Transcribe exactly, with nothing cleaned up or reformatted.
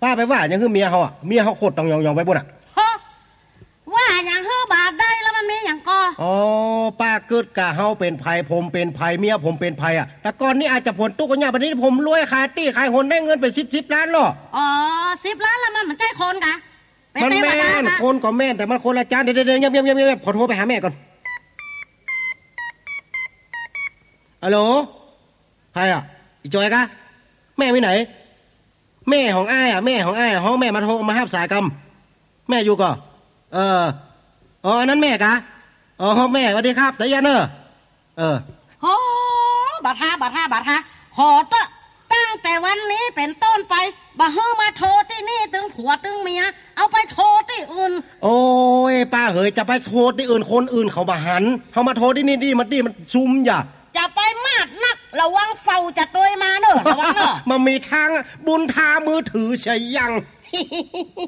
ป้าไปว่าอย่างคือเมียเขาอ่ะเมียเขาโคตรต้องยองๆไปบุญอ่ะฮะว่าอย่างฮือบาดได้แล้วมันมีอย่างก็อ๋อป้าเกิดกะเฮาเป็นภัยผมเป็นภัยเมียผมเป็นภัยอ่ะแต่ก่อนนี้อาจจะผลตุกกันยาบัดนี้ผมรวยขายตี้ขายหนได้เงินไปสิบสิบล้านหรออ๋อสิบล้านแล้วมันมันใจคนกะมันแม่นคนก็แม่นแต่มันคนละจานเดี๋ยวเดี๋ยวเงียบเงียบเงียบเงียบขอโทรไปหาแม่ก่อนฮัลโหลใครอ่ะอีจอยกะแม่ไปไหนแม่ของอ้ายอ่ะแม่ของอ้ายห้องแม่มาโทรมาห้าสายกำแม่อยู่ก่อเอออ๋ออันนั้นแม่กะอ๋อแม่สวัสดีครับแต่ยันเนอเออโอ้บาทาบาทาบาทาขอเตอะตั้งแต่วันนี้เป็นต้นไปบ่ฮื้อมาโทรที่นี่ถึงผัวถึงเมียเอาไปโทรที่อื่นโอ้ยป้าเฮยจะไปโทรที่อื่นคนอื่นเขามาหันเขามาโทรที่นี่ดีมันดีมันซุ่มอย่าจะไปมาดนักระวังเฝ้าจะตัวมาเนอะระวังเนอะมันมีทางบุญทามือถือใช่ยัง